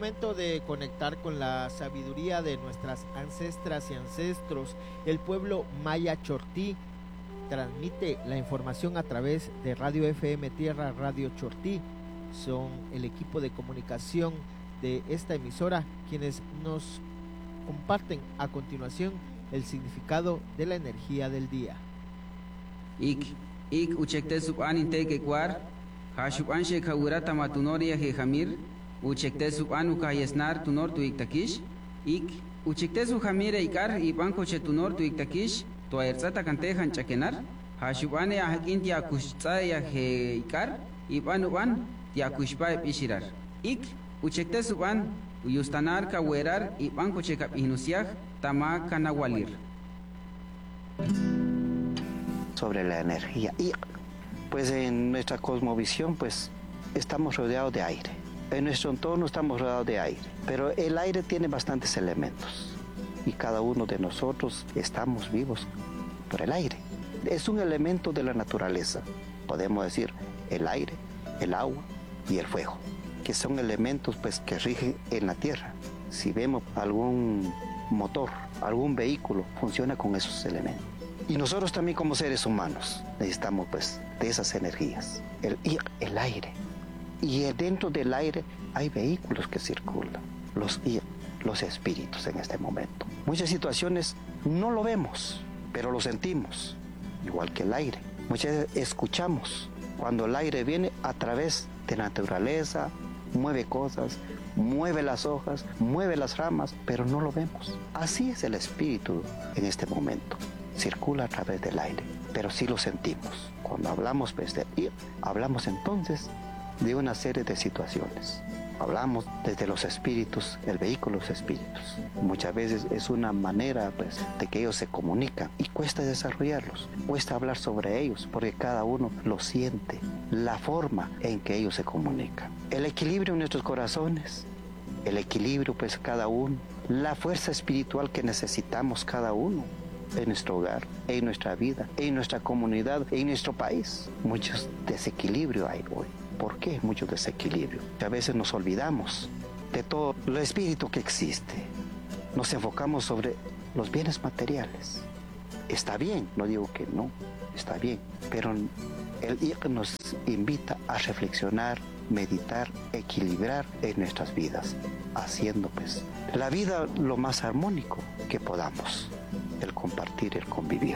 momento de conectar con la sabiduría de nuestras ancestras y ancestros. El pueblo maya Chortí transmite la información a través de Radio FM Tierra, Radio Chortí. Son el equipo de comunicación de esta emisora quienes nos comparten a continuación el significado de la energía del día. Ik uchekte suban inteke kwar, hashuban shekawura tamatunoria jejamir, uchekte suban ukayesnar tunor tu iktakish, ik uchekte su jamire ikar y banco chetunor tu iktakish, tu aerzata cantejan chakenar, hashubane ahakin tiakushta ya je ikar, y banuban tiakushpa pishirar. Ik uchekte suban uyustanar kawerar y banco chekap inusiaj tama kanawalir. Sobre la energía. Y pues en nuestra cosmovisión pues estamos rodeados de aire. En nuestro entorno estamos rodeados de aire. Pero el aire tiene bastantes elementos. Y cada uno de nosotros estamos vivos por el aire. Es un elemento de la naturaleza. Podemos decir el aire, el agua y el fuego. Que son elementos pues que rigen en la tierra. Si vemos algún motor, algún vehículo, funciona con esos elementos. Y nosotros también como seres humanos necesitamos pues de esas energías, el aire. Y dentro del aire hay vehículos que circulan, los espíritus en este momento. Muchas situaciones no lo vemos, pero lo sentimos, igual que el aire. Muchas veces escuchamos cuando el aire viene a través de la naturaleza, mueve cosas, mueve las hojas, mueve las ramas, pero no lo vemos. Así es el espíritu en este momento. Circula a través del aire, pero sí lo sentimos. Cuando hablamos pues, de ir, hablamos entonces de una serie de situaciones. Hablamos desde los espíritus, el vehículo de los espíritus. Muchas veces es una manera pues, de que ellos se comunican y cuesta desarrollarlos, cuesta hablar sobre ellos porque cada uno lo siente, la forma en que ellos se comunican. El equilibrio en nuestros corazones, el equilibrio pues cada uno, la fuerza espiritual que necesitamos cada uno. En nuestro hogar, en nuestra vida, en nuestra comunidad, en nuestro país. Muchos desequilibrios hay hoy. ¿Por qué mucho desequilibrio? A veces nos olvidamos de todo el espíritu que existe. Nos enfocamos sobre los bienes materiales. Está bien, no digo que no, está bien. Pero el ir nos invita a reflexionar, meditar, equilibrar en nuestras vidas, haciendo pues la vida lo más armónico que podamos. El compartir, el convivir.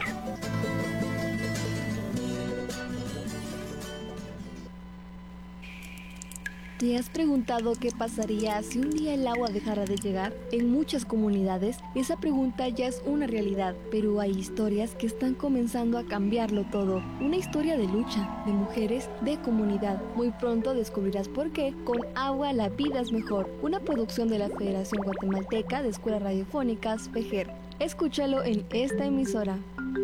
¿Te has preguntado qué pasaría si un día el agua dejara de llegar? En muchas comunidades, esa pregunta ya es una realidad, pero hay historias que están comenzando a cambiarlo todo. Una historia de lucha, de mujeres, de comunidad. Muy pronto descubrirás por qué con agua la vida es mejor. Una producción de la Federación Guatemalteca de Escuelas Radiofónicas, FEGER. Escúchalo en esta emisora.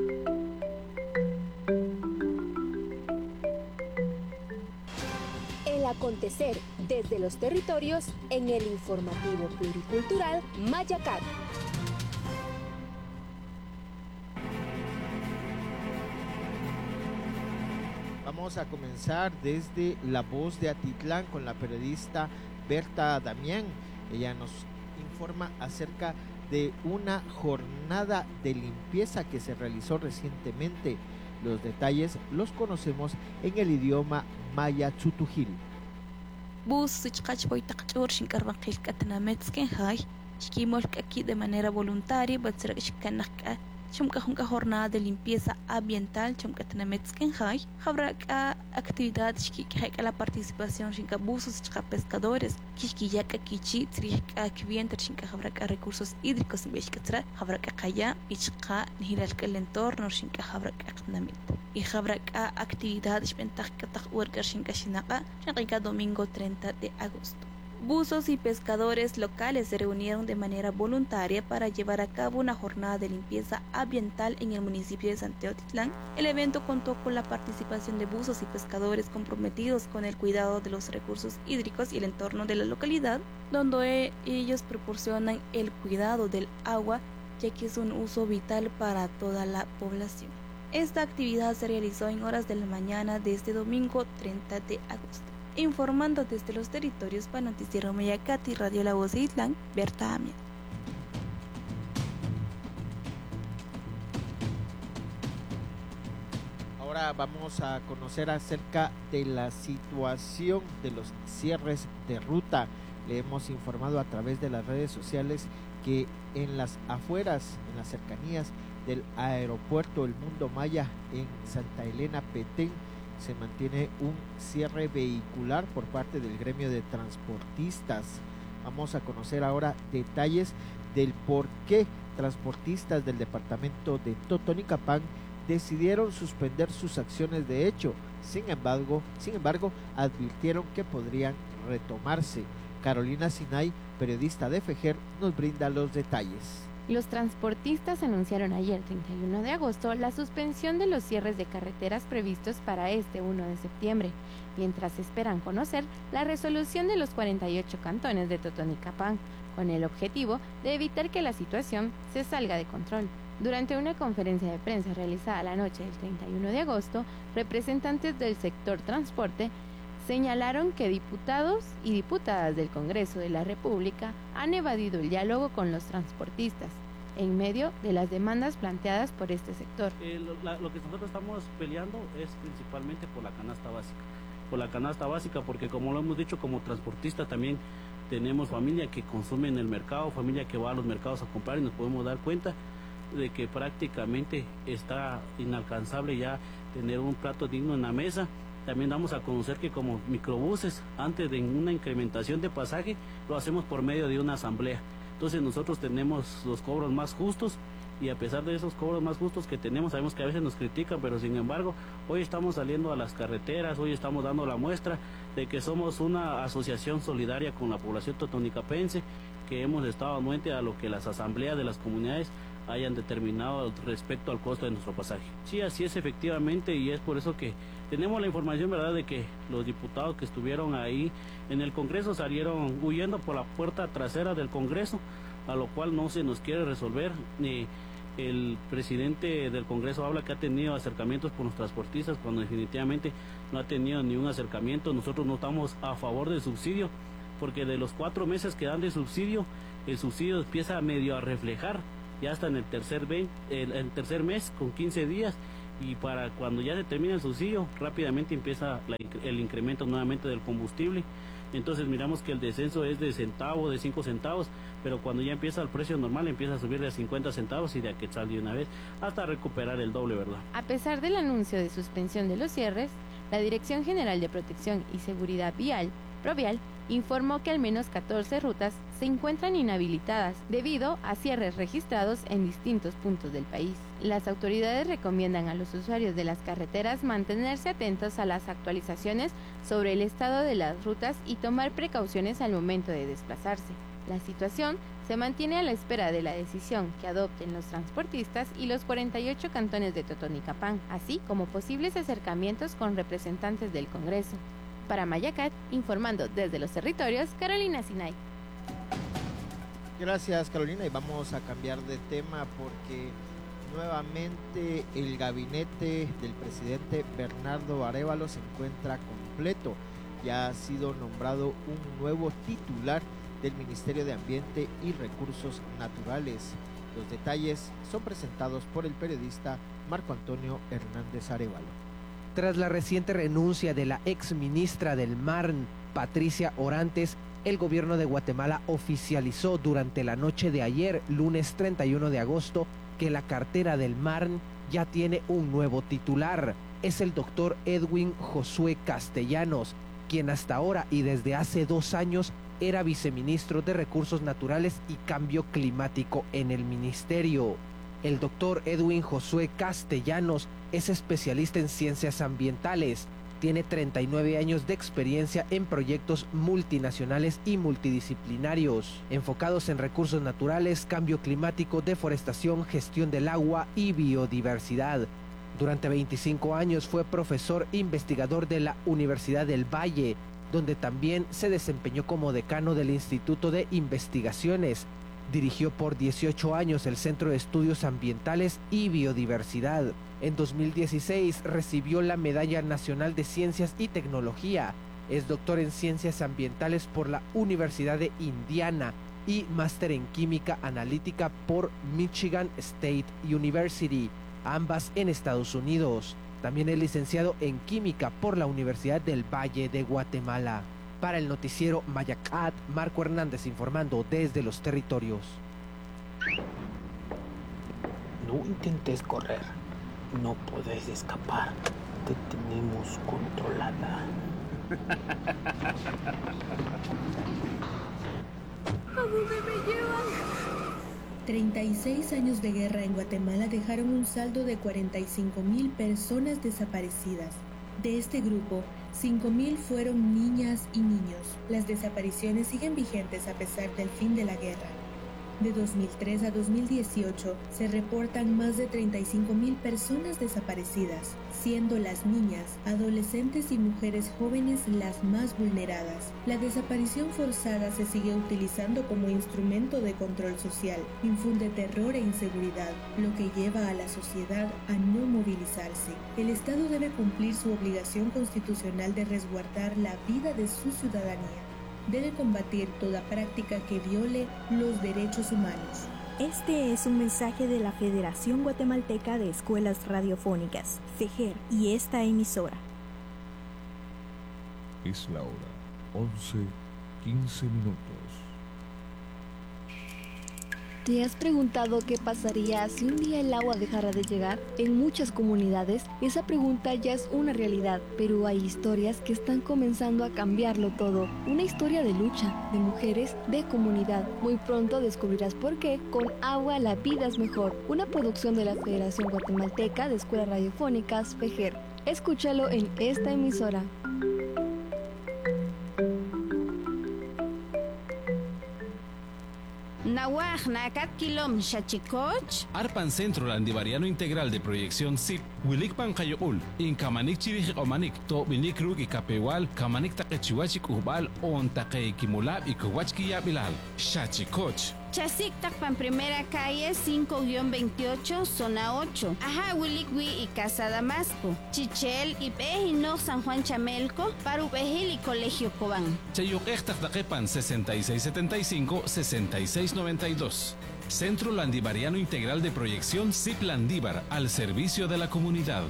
El acontecer desde los territorios en el informativo pluricultural Mayacat. Vamos a comenzar desde La Voz de Atitlán con la periodista Berta Damián. Ella nos informa acerca de una jornada de limpieza que se realizó recientemente. Los detalles los conocemos en el idioma maya tzutujil. De manera voluntaria, chumka jornada de limpieza ambiental chumka tenametzken hay habrá actividad que la participación chinka buzos chinka pescadores kishkiyaka kichi trika kvienter chinka habrá recursos hídricos beshkatra habrá kaya ichka nihiral el entorno chinka habrá namit y habrá actividad ventaj kataj worker chinka shinaka chinka domingo 30 de agosto. Buzos y pescadores locales se reunieron de manera voluntaria para llevar a cabo una jornada de limpieza ambiental en el municipio de San Teotitlán. El evento contó con la participación de buzos y pescadores comprometidos con el cuidado de los recursos hídricos y el entorno de la localidad, donde ellos proporcionan el cuidado del agua, ya que es un uso vital para toda la población. Esta actividad se realizó en horas de la mañana de este domingo 30 de agosto. Informando desde los territorios para Noticiero Mayacat y Radio La Voz de Itlán, Berta Amia. Ahora vamos a conocer acerca de la situación de los cierres de ruta. Le hemos informado a través de las redes sociales que en las afueras, en las cercanías del aeropuerto El Mundo Maya en Santa Elena, Petén, se mantiene un cierre vehicular por parte del gremio de transportistas. Vamos a conocer ahora detalles del por qué transportistas del departamento de Totonicapán decidieron suspender sus acciones de hecho. Sin embargo, advirtieron que podrían retomarse. Carolina Sinay, periodista de FEJER, nos brinda los detalles. Los transportistas anunciaron ayer, 31 de agosto, la suspensión de los cierres de carreteras previstos para este 1 de septiembre, mientras esperan conocer la resolución de los 48 cantones de Totonicapán, con el objetivo de evitar que la situación se salga de control. Durante una conferencia de prensa realizada la noche del 31 de agosto, representantes del sector transporte señalaron que diputados y diputadas del Congreso de la República han evadido el diálogo con los transportistas en medio de las demandas planteadas por este sector. Lo que nosotros estamos peleando es principalmente por la canasta básica, porque como lo hemos dicho, como transportista también tenemos familia que consume en el mercado, familia que va a los mercados a comprar, y nos podemos dar cuenta de que prácticamente está inalcanzable ya tener un plato digno en la mesa. También damos a conocer que como microbuses, antes de una incrementación de pasaje, lo hacemos por medio de una asamblea. Entonces nosotros tenemos los cobros más justos, y a pesar de esos cobros más justos que tenemos, sabemos que a veces nos critican, pero sin embargo, hoy estamos saliendo a las carreteras, hoy estamos dando la muestra de que somos una asociación solidaria con la población totonicapense, que hemos estado anuente a lo que las asambleas de las comunidades hayan determinado respecto al costo de nuestro pasaje. Sí, así es efectivamente, y es por eso que tenemos la información, ¿verdad?, de que los diputados que estuvieron ahí en el Congreso salieron huyendo por la puerta trasera del Congreso, a lo cual no se nos quiere resolver. El presidente del Congreso habla que ha tenido acercamientos con los transportistas, cuando definitivamente no ha tenido ni un acercamiento. Nosotros no estamos a favor del subsidio, porque de los 4 meses que dan de subsidio, el subsidio empieza medio a reflejar ya hasta en el tercer mes con 15 días, y para cuando ya se termina el subsidio rápidamente empieza el incremento nuevamente del combustible. Entonces miramos que el descenso es de 5 centavos, pero cuando ya empieza el precio normal empieza a subir de 50 centavos y de a quetzal de una vez hasta recuperar el doble, ¿verdad? A pesar del anuncio de suspensión de los cierres, la Dirección General de Protección y Seguridad Vial, Provial, informó que al menos 14 rutas se encuentran inhabilitadas debido a cierres registrados en distintos puntos del país. Las autoridades recomiendan a los usuarios de las carreteras mantenerse atentos a las actualizaciones sobre el estado de las rutas y tomar precauciones al momento de desplazarse. La situación se mantiene a la espera de la decisión que adopten los transportistas y los 48 cantones de Totonicapán, así como posibles acercamientos con representantes del Congreso. Para Mayacat, informando desde los territorios, Carolina Sinay. Gracias, Carolina, y vamos a cambiar de tema porque nuevamente el gabinete del presidente Bernardo Arévalo se encuentra completo. Ya ha sido nombrado un nuevo titular del Ministerio de Ambiente y Recursos Naturales. Los detalles son presentados por el periodista Marco Antonio Hernández Arévalo. Tras la reciente renuncia de la ex ministra del MARN, Patricia Orantes, el gobierno de Guatemala oficializó durante la noche de ayer, lunes 31 de agosto, que la cartera del MARN ya tiene un nuevo titular. Es el doctor Edwin Josué Castellanos, quien hasta ahora y desde hace 2 años era viceministro de Recursos Naturales y Cambio Climático en el ministerio. El doctor Edwin Josué Castellanos es especialista en ciencias ambientales. Tiene 39 años de experiencia en proyectos multinacionales y multidisciplinarios, enfocados en recursos naturales, cambio climático, deforestación, gestión del agua y biodiversidad. Durante 25 años fue profesor investigador de la Universidad del Valle, donde también se desempeñó como decano del Instituto de Investigaciones. Dirigió por 18 años el Centro de Estudios Ambientales y Biodiversidad. En 2016 recibió la Medalla Nacional de Ciencias y Tecnología. Es doctor en Ciencias Ambientales por la Universidad de Indiana y máster en Química Analítica por Michigan State University, ambas en Estados Unidos. También es licenciado en Química por la Universidad del Valle de Guatemala. Para el noticiero Mayacat, Marco Hernández informando desde los territorios. No intentes correr, no puedes escapar, te tenemos controlada. ¿A dónde me llevan? 36 años de guerra en Guatemala dejaron un saldo de 45,000 personas desaparecidas. De este grupo, 5,000 fueron niñas y niños. Las desapariciones siguen vigentes a pesar del fin de la guerra. De 2003 a 2018 se reportan más de 35,000 personas desaparecidas, siendo las niñas, adolescentes y mujeres jóvenes las más vulneradas. La desaparición forzada se sigue utilizando como instrumento de control social, infunde terror e inseguridad, lo que lleva a la sociedad a no movilizarse. El Estado debe cumplir su obligación constitucional de resguardar la vida de su ciudadanía. Debe combatir toda práctica que viole los derechos humanos. Este es un mensaje de la Federación Guatemalteca de Escuelas Radiofónicas, FEJER, y esta emisora. Es la hora, 11:15. ¿Te has preguntado qué pasaría si un día el agua dejara de llegar? En muchas comunidades, esa pregunta ya es una realidad, pero hay historias que están comenzando a cambiarlo todo. Una historia de lucha, de mujeres, de comunidad. Muy pronto descubrirás por qué con agua la vida es mejor. Una producción de la Federación Guatemalteca de Escuelas Radiofónicas, FEJER. Escúchalo en esta emisora. Nawaj nakat kilom shachikoch. Arpan Centro Landivariano Integral de Proyección SIP, Wilikpan Kayokul, in Kamanik Chirij Omanik, To Binik Ruk y Kapewal, Kamanik Takechiwachik Ubal, On Take Kimulab y Kuwachki Yabilal, Shachikoch. Chasik Takpan Primera Calle 5-28, Zona 8. Ajá, Wilikwi y Casa Damasco. Chichel y Pejino San Juan Chamelco, Parubejil y Colegio Cobán. Chayuk Ektak Takepan 6675-6692. Centro Landivariano Integral de Proyección SIP Landívar, al servicio de la comunidad.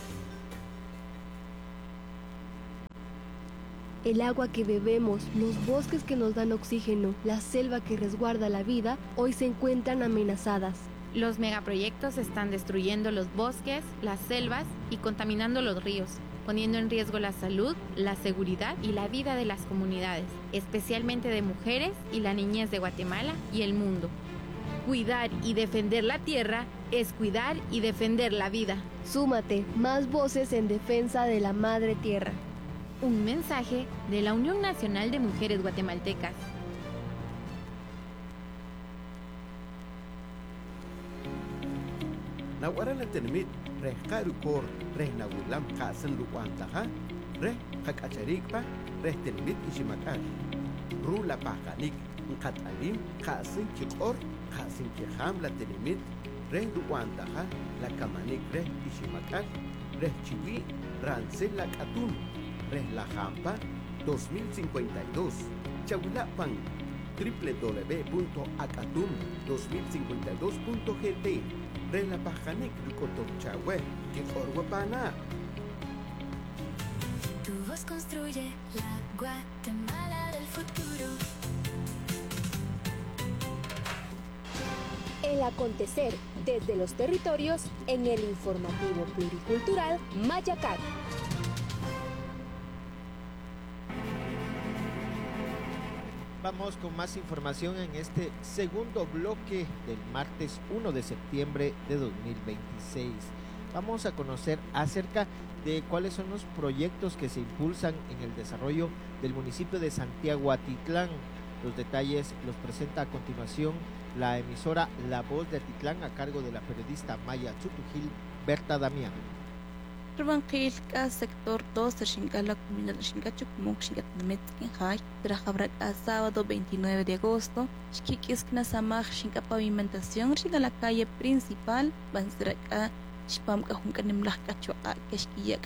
El agua que bebemos, los bosques que nos dan oxígeno, la selva que resguarda la vida, hoy se encuentran amenazadas. Los megaproyectos están destruyendo los bosques, las selvas y contaminando los ríos, poniendo en riesgo la salud, la seguridad y la vida de las comunidades, especialmente de mujeres y la niñez de Guatemala y el mundo. Cuidar y defender la tierra es cuidar y defender la vida. Súmate, más voces en defensa de la madre tierra. Un mensaje de la Unión Nacional de Mujeres Guatemaltecas. Nawarala tenmit reh karukor reh nawilam kasan luwantaha reh kakacharikpa reh tenmit ishimakar rula pakanik nkatalim kasan chikor kasan kiham la tenmit reh luwantaha la kamanik reh ishimakar reh chiwi rancel la katun reh la jampa 2052 chawilapan www.acatum2052.gt reh la pajanik lukotok chahue que orwapana. Tu voz construye la Guatemala del futuro. El acontecer desde los territorios en el informativo pluricultural Mayacat. Vamos con más información en este segundo bloque del martes 1 de septiembre de 2026. Vamos a conocer acerca de cuáles son los proyectos que se impulsan en el desarrollo del municipio de Santiago Atitlán. Los detalles los presenta a continuación la emisora La Voz de Atitlán a cargo de la periodista Maya Chutujil Berta Damián. Ranquilka sector 2 de Xingala, comunidad de Xingacho, como Xingatnemetzkinjay, Trajabraca, sábado 29 de agosto, Xquiquisquina Samaj, Xinca Pavimentación, Xinga la calle principal, Banzraca, Xpamca Juncanimlajcachoa, Quexquilla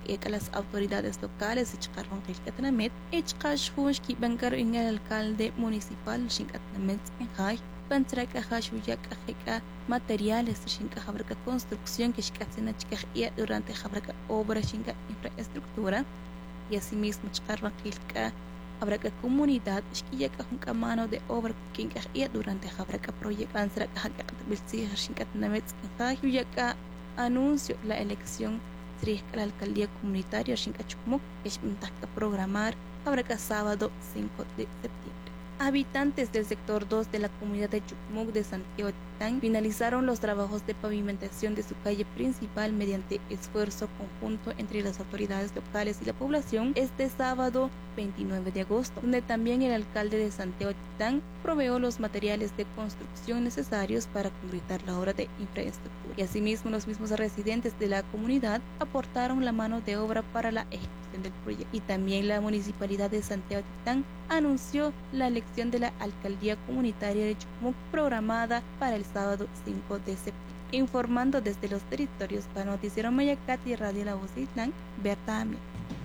a las autoridades locales de Chicarron Quilcatanamet, Echkashhush ki Bankar en el alcalde municipal Chincatanamet en Jai, Pantraca Hashuyak Ajeka, materiales de Chinca Jabraca construcción que Chicatsena Chicajia durante Jabraca obra Chinca infraestructura, y asimismo Chicarron Quilca Jabraca comunidad Chiquillaka Junca mano de obra Quincajia durante Jabraca proyecto Pantraca Hakat Bilsi Chincatanamet en Jai, Yuyaka anunció la elección de la alcaldía comunitaria Chincachumuk, que es programar para sábado 5 de septiembre. Habitantes del sector 2 de la comunidad de Chucmuc de Santiago Titán finalizaron los trabajos de pavimentación de su calle principal mediante esfuerzo conjunto entre las autoridades locales y la población este sábado 29 de agosto, donde también el alcalde de Santiago Titán proveó los materiales de construcción necesarios para concretar la obra de infraestructura. Y asimismo los mismos residentes de la comunidad aportaron la mano de obra para la ejecución del proyecto. Y también la municipalidad de Santiago Titán anunció la elección de la alcaldía comunitaria de Chucmuc programada para el sábado 5 de septiembre. Informando desde los territorios para Noticiero Mayacate y Radio La Voz de Itlán, Berta Amia.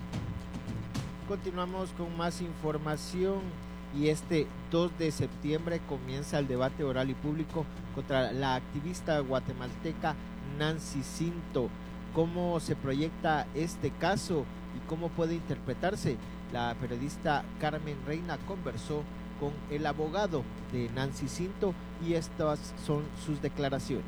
Continuamos con más información y este 2 de septiembre comienza el debate oral y público contra la activista guatemalteca Nancy Cinto. ¿Cómo se proyecta este caso y cómo puede interpretarse? La periodista Carmen Reina conversó con el abogado de Nancy Cinto y estas son sus declaraciones.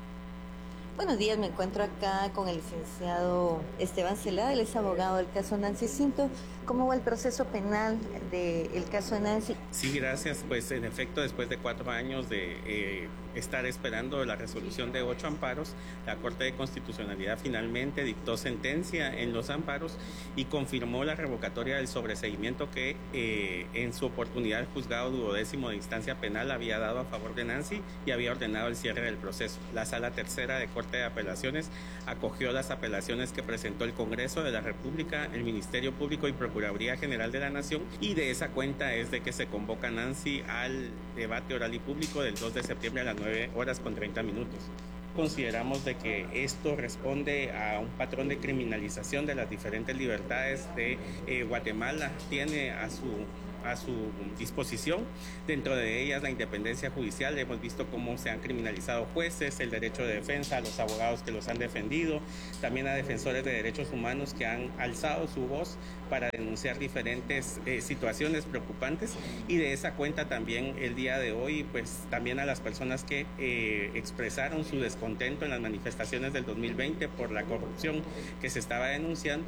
Buenos días, me encuentro acá con el licenciado Esteban Celada, él es abogado del caso Nancy Cinto. ¿Cómo va el proceso penal del caso de Nancy? Sí, gracias. Pues en efecto, después de 4 años de estar esperando la resolución de 8 amparos, la Corte de Constitucionalidad finalmente dictó sentencia en los amparos y confirmó la revocatoria del sobreseimiento que en su oportunidad el juzgado 12º de instancia penal había dado a favor de Nancy y había ordenado el cierre del proceso. La Sala Tercera de Corte de Apelaciones acogió las apelaciones que presentó el Congreso de la República, el Ministerio Público y Procuraduría General de la Nación, y de esa cuenta es de que se convoca Nancy al debate oral y público del 2 de septiembre a las 9:30. Consideramos de que esto responde a un patrón de criminalización de las diferentes libertades de Guatemala. Tiene a su disposición, dentro de ellas la independencia judicial. Hemos visto cómo se han criminalizado jueces, el derecho de defensa, a los abogados que los han defendido, también a defensores de derechos humanos que han alzado su voz para denunciar diferentes situaciones preocupantes, y de esa cuenta también el día de hoy pues también a las personas que expresaron su descontento en las manifestaciones del 2020 por la corrupción que se estaba denunciando.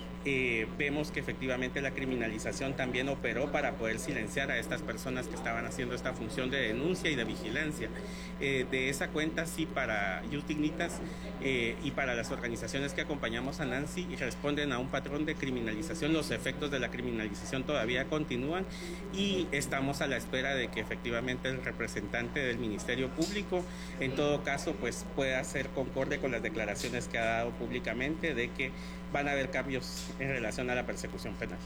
Vemos que efectivamente la criminalización también operó para poder silenciar a estas personas que estaban haciendo esta función de denuncia y de vigilancia. De esa cuenta, sí, para Youth Dignitas y para las organizaciones que acompañamos a Nancy y responden a un patrón de criminalización. Los efectos de la criminalización todavía continúan y estamos a la espera de que efectivamente el representante del Ministerio Público, en todo caso, pues pueda ser concorde con las declaraciones que ha dado públicamente de que van a haber cambios en relación a la persecución penal.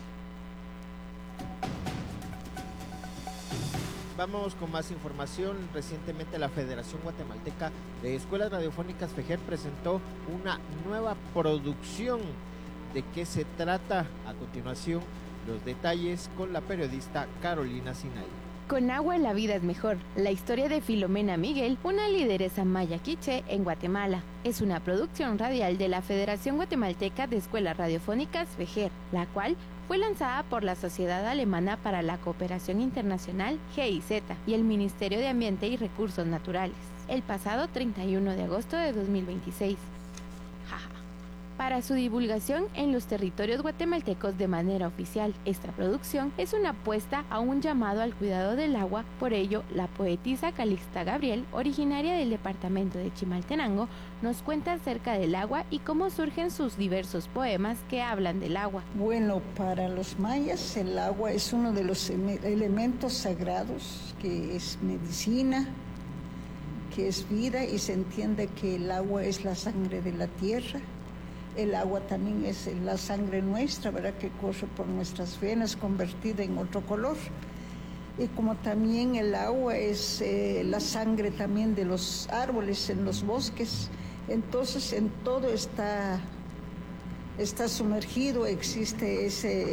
Vamos con más información. Recientemente la Federación Guatemalteca de Escuelas Radiofónicas FEGER presentó una nueva producción. ¿De qué se trata? A continuación, los detalles con la periodista Carolina Sinay. Con agua la vida es mejor. La historia de Filomena Miguel, una lideresa maya quiché en Guatemala. Es una producción radial de la Federación Guatemalteca de Escuelas Radiofónicas FEGER, la cual fue lanzada por la Sociedad Alemana para la Cooperación Internacional GIZ y el Ministerio de Ambiente y Recursos Naturales, el pasado 31 de agosto de 2026. Para su divulgación en los territorios guatemaltecos de manera oficial, esta producción es una apuesta a un llamado al cuidado del agua. Por ello, la poetisa Calixta Gabriel, originaria del departamento de Chimaltenango, nos cuenta acerca del agua y cómo surgen sus diversos poemas que hablan del agua. Bueno, para los mayas el agua es uno de los elementos sagrados, que es medicina, que es vida, y se entiende que el agua es la sangre de la tierra. El agua también es la sangre nuestra, ¿verdad?, que corre por nuestras venas convertida en otro color. Y como también el agua es la sangre también de los árboles en los bosques, entonces en todo está está sumergido, existe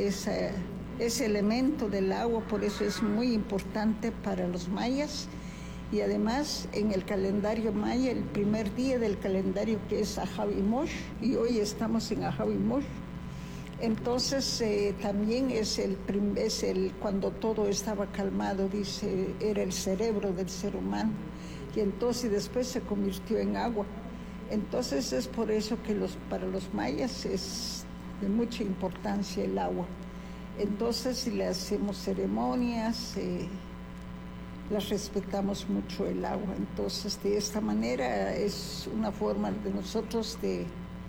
ese elemento del agua, por eso es muy importante para los mayas. Y además en el calendario maya, el primer día del calendario que es Ajavimosh, y hoy estamos en Ajavimosh, entonces también es cuando todo estaba calmado, dice, era el cerebro del ser humano, y entonces después se convirtió en agua. Entonces es por eso que para los mayas es de mucha importancia el agua. Entonces si le hacemos ceremonias, las respetamos mucho el agua. Entonces de esta manera es una forma de nosotros de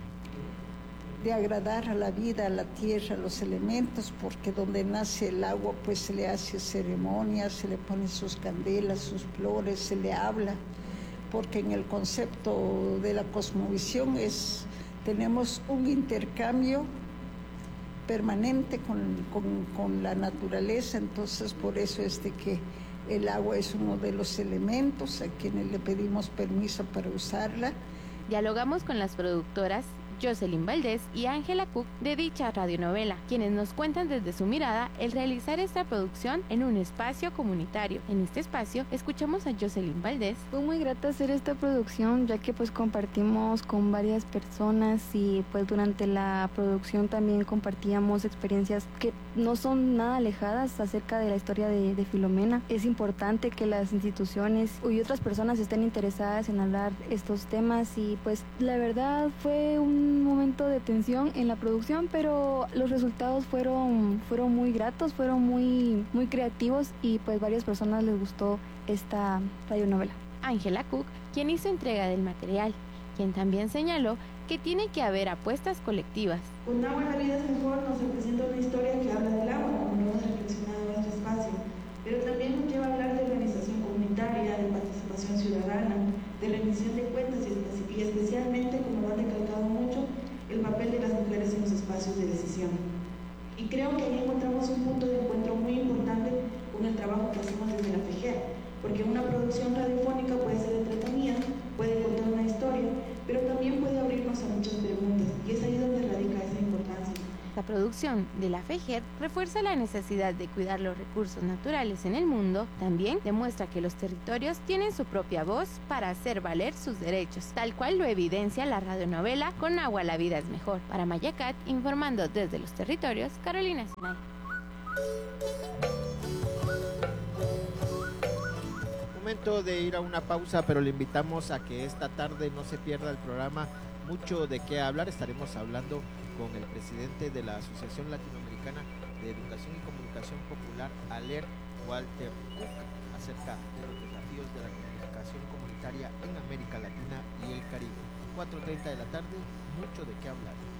agradar a la vida, a la tierra, a los elementos, porque donde nace el agua pues se le hace ceremonias, se le ponen sus candelas, sus flores, se le habla, porque en el concepto de la cosmovisión tenemos un intercambio permanente con la naturaleza. Entonces por eso es de que el agua es uno de los elementos a quienes le pedimos permiso para usarla. Dialogamos con las productoras Jocelyn Valdés y Ángela Cook de dicha radionovela, quienes nos cuentan desde su mirada el realizar esta producción en un espacio comunitario. En este espacio escuchamos a Jocelyn Valdés. Fue muy grata hacer esta producción, ya que pues compartimos con varias personas y pues durante la producción también compartíamos experiencias que no son nada alejadas acerca de la historia de Filomena. Es importante que las instituciones y otras personas estén interesadas en hablar estos temas y pues la verdad fue un momento de tensión en la producción, pero los resultados fueron muy gratos, fueron muy creativos y pues varias personas les gustó esta radionovela. Ángela Cook, quien hizo entrega del material, quien también señaló que tiene que haber apuestas colectivas. Con Agua la vida es mejor nos representa una historia que habla del agua, como lo hemos reflexionado en nuestro espacio, pero también nos lleva a hablar de organización comunitaria, de participación ciudadana, de rendición de cuentas y especialmente, como lo han recalcado mucho, el papel de las mujeres en los espacios de decisión. Y creo que ahí encontramos un punto de encuentro muy importante con el trabajo que hacemos desde la FEGER, porque una producción radiofónica puede ser entretenida, puede contar una historia, pero también puede abrirnos a muchas preguntas, y es ahí donde radica esa importancia. La producción de la FEGER refuerza la necesidad de cuidar los recursos naturales en el mundo, también demuestra que los territorios tienen su propia voz para hacer valer sus derechos, tal cual lo evidencia la radionovela Con Agua la vida es mejor. Para Mayacat, informando desde los territorios, Carolina Sinay. Momento de ir a una pausa, pero le invitamos a que esta tarde no se pierda el programa Mucho de qué hablar. Estaremos hablando con el presidente de la Asociación Latinoamericana de Educación y Comunicación Popular, ALER, Walter Cook, acerca de los desafíos de la comunicación comunitaria en América Latina y el Caribe. 4:30 de la tarde, mucho de qué hablar.